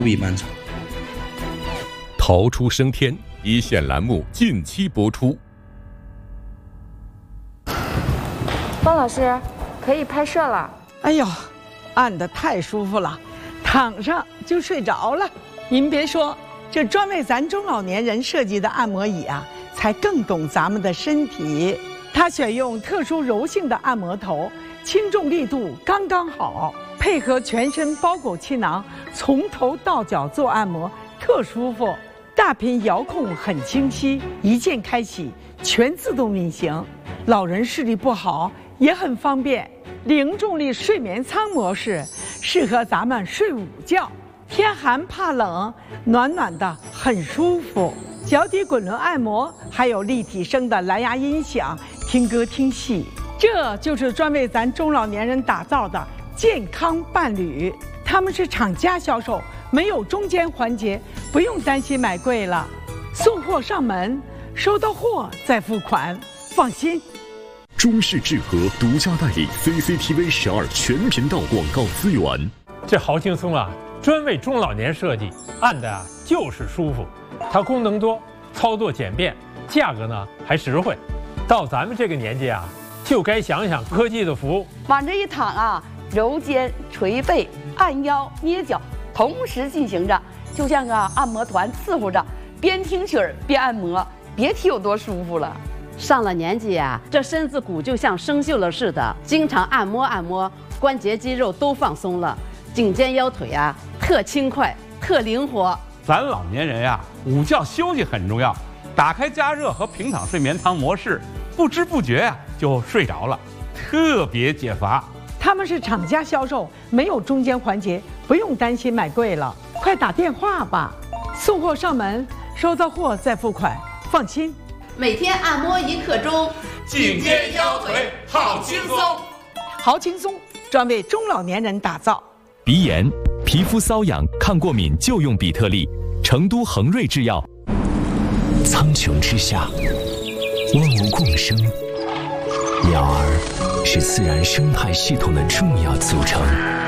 无比漫长。 逃出升天一线栏目近期播出。 方老师，可以拍摄了。 哎呦，按得太舒服了，躺上就睡着了。您别说，这专为咱中老年人设计的按摩椅啊，才更懂咱们的身体。它选用特殊柔性的按摩头，轻重力度刚刚好，配合全身包裹气囊，从头到脚做按摩特舒服。大屏遥控很清晰，一键开启，全自动运行。老人视力不好也很方便。零重力睡眠舱模式适合咱们睡午觉，天寒怕冷，暖暖的很舒服。脚底滚轮按摩，还有立体声的蓝牙音响，听歌听戏。这就是专为咱中老年人打造的健康伴侣。他们是厂家销售，没有中间环节，不用担心买贵了。送货上门，收到货再付款，放心。 中视智和独家代理 CCTV 12全频道广告资源。 这豪轻松啊，专为中老年设计，按的啊就是舒服。它功能多，操作简便，价格呢还实惠。到咱们这个年纪啊，就该想想科技的服务。 往这一躺啊，揉肩、捶背、按腰、捏脚，同时进行着，就像个按摩团伺候着，边听曲儿边按摩，别提有多舒服了。 上了年纪啊，这身子骨就像生锈了似的，经常按摩按摩，关节肌肉都放松了，颈肩腰腿啊特轻快、特灵活。 咱老年人呀，午觉休息很重要，打开加热和平躺睡眠舱模式，不知不觉呀就睡着了，特别解乏。 他们是厂家销售，没有中间环节，不用担心买贵了。快打电话吧，送货上门，收到货再付款，放心。 每天按摩1刻钟， 颈肩腰腿好轻松。 好轻松，专为中老年人打造。 鼻炎、皮肤瘙痒、抗过敏就用比特利，成都恒瑞制药。 苍穹之下，万物共生，鸟儿是自然生态系统的重要组成。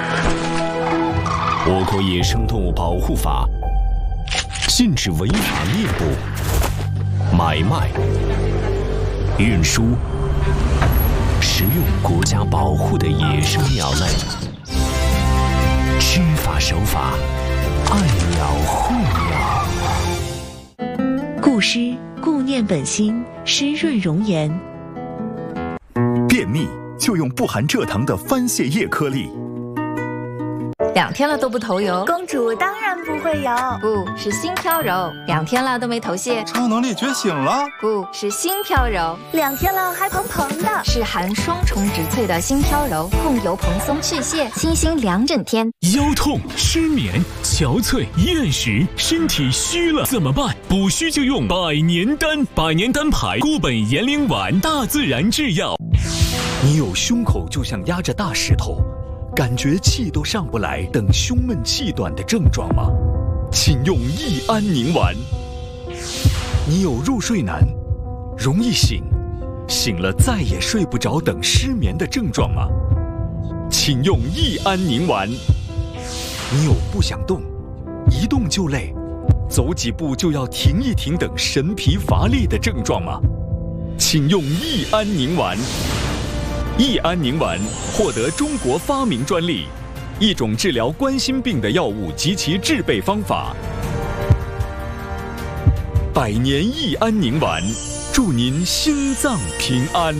我国野生动物保护法禁止违法猎捕、买卖、运输、食用国家保护的野生鸟类。知法守法，爱鸟护鸟。固湿固念本心，湿润容颜。 便秘就用不含蔗糖的番泻叶颗粒。 2天了都不头油， 公主当然不会油， 不是心飘柔。2天了都没头屑， 超能力觉醒了， 不是心飘柔。 2天了还蓬蓬的， 是含双重植萃的心飘柔，控油蓬松去屑，清新2整天。 腰痛、失眠、憔悴、厌食，身体虚了怎么办？补虚就用百年丹，百年丹牌固本延龄丸，大自然制药。 你有胸口就像压着大石头，感觉气都上不来等胸闷气短的症状吗？请用益安宁丸。你有入睡难、容易醒、醒了再也睡不着等失眠的症状吗？请用益安宁丸。你有不想动、一动就累、走几步就要停一停等神疲乏力的症状吗？请用益安宁丸。益安宁丸获得中国发明专利，一种治疗冠心病的药物及其制备方法。百年益安宁丸，祝您心脏平安。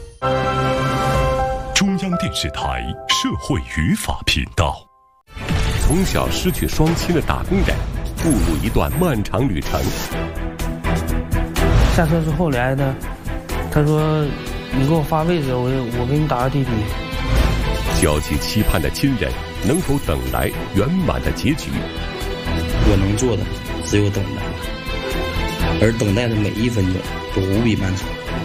中央电视台社会语法频道。 从小失去双亲的打工人，步入一段漫长旅程。 下车之后来的，他说你给我发位置，我给你打个滴滴。 焦急期盼的亲人能否等来圆满的结局？ 我能做的只有等待，而等待的每1分钟都无比漫长。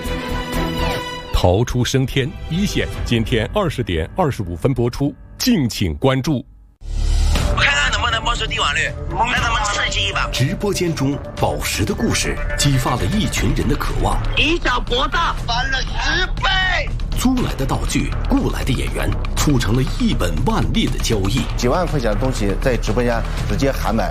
逃出升天一线，今天20点25分播出，敬请关注。 我看看能不能报出帝王绿，让他们刺激一把。 直播间中宝石的故事，激发了一群人的渴望。 以小博大，翻了10倍。 租来的道具、雇来的演员，促成了1本万利的交易。 几万块钱的东西在直播间直接喊买，